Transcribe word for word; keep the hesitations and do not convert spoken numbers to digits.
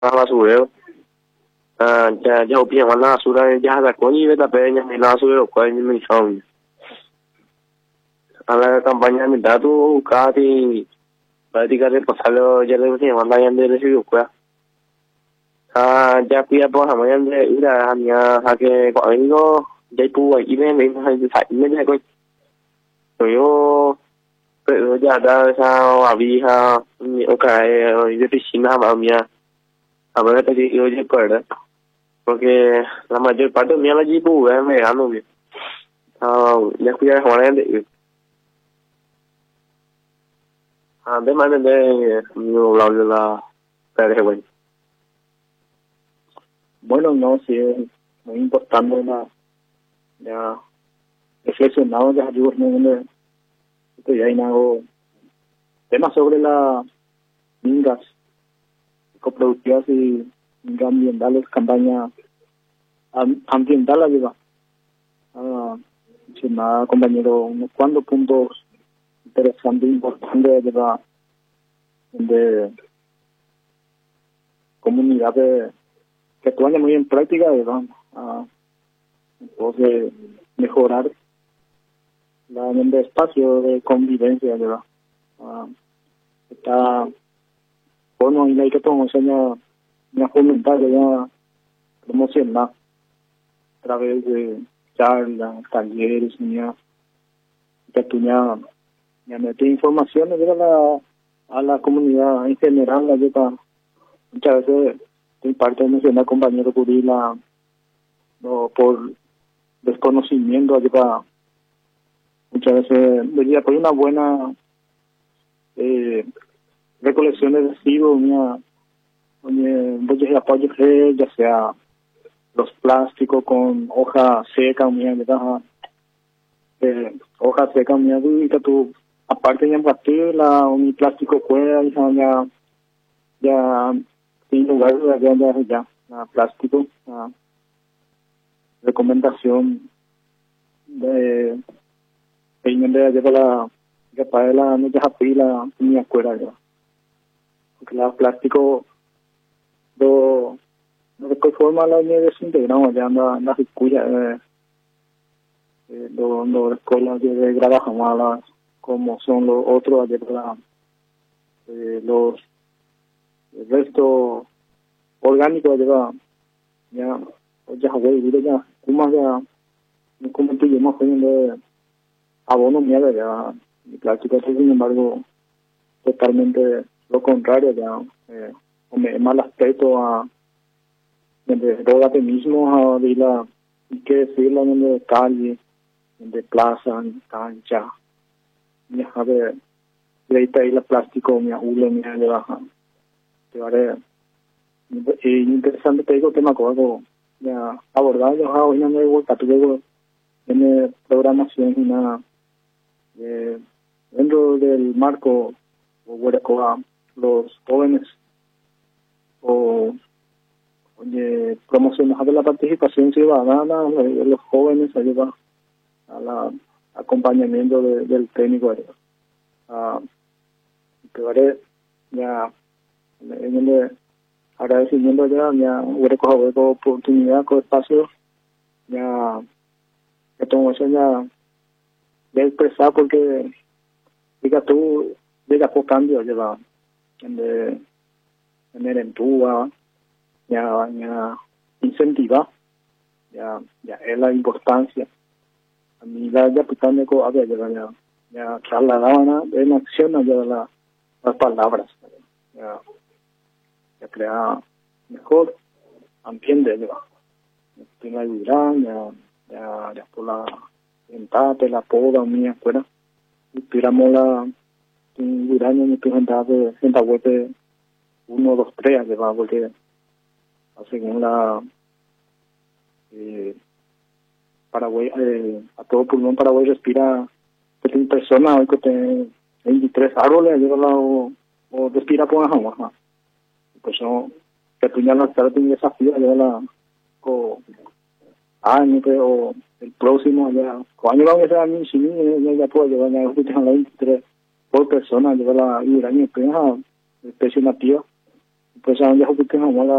a basurero. Ah, ya ya opía la basura ya la coñi de la peña ni la basura cuál ni me son. A la campaña de dato casi prácticamente pasarlo ya le decía manda ya de recibo pues. Ah, ya pía por la mañana de ir a mi a que cuando ya pu ahí me me me sai me me coi. Yo pero ya da sao avija okay de piscina va mía. A ver te digo yo por porque la mayor parte mía la jipu es vegano bien. Ah, ya cuida de Juan de además de no la la pero bueno. Bueno, no, sí es muy importante la ya reflexionado de ayudas donde estoy ahí hago temas sobre las mingas coproductivas y mingas ambientales, campaña am, ambiental la lleva. Ah, nada, compañero, unos cuantos puntos interesantes e importantes de la de comunidades que actúan muy en práctica, ¿verdad? Ah, entonces mejorar la el espacio de convivencia, ¿verdad? Ah, está bueno y hay que promocionar una, una fomentar ya promocionar a través de charlas, talleres, ya que tú ya ya meter informaciones a la a la comunidad en general, la lleva muchas veces de parte de mencionar compañero Curila no por desconocimiento lleva muchas veces debería por una buena eh, recolección de residuos, una donde de apoyo ya sea los plásticos con hoja seca, una eh, hoja seca, una y que tú aparte de partir la un plástico fuera ya ya sin lugar ya ya ya, ya plástico uh, recomendación de peñón de allá para la que para la no ya pila ni afuera ya porque la plástico do no de qué forma la nieve desintegramos ya anda anda cuya eh, eh, do do escuelas de grado malas como son los otros allá para eh, los el resto orgánico allá ya ya voy ya como ya como tú llevamos poniendo abono mierda ya y plástico sin embargo totalmente lo contrario ya eh, me mal aspecto a de droga mismo a de la y que decirlo en de calle de plaza en cancha ya a ver le está ahí la plástico mi hule mi de baja te haré y interesante te digo tema algo ya abordado ya hoy no me gusta tu digo tiene programación una eh, dentro del marco o los jóvenes o oye, promocionar de la participación ciudadana de los jóvenes ayuda a la acompañamiento de, del técnico a uh, ya en el agradecimiento ya ya hubiera cogido oportunidad con espacio ya que tomo eso ya de expresar porque diga tú diga por cambio lleva en de en el entúa ya ya incentiva ya ya es la importancia a mí la ya pitando con había ya ya ya trasladaban en acción ya la, las palabras ya ya crea mejor ambiente lleva tiene ayuda ya ya ya por la entate la poda mía fuera y tiramos la un año en tu gente de gente web de uno dos tres lleva porque según la eh, Paraguay eh, a todo pulmón Paraguay respira setenta personas hoy que tiene veintitrés árboles lleva la o, o respira por agua pues no que puñal la tarde tiene desafío lleva la o año que o el próximo ya cuando vamos a ser a mí si ya ya puedo llevar ya que tengo veintitrés por persona lleva la y el año que es especie nativa pues ya ya jugué que no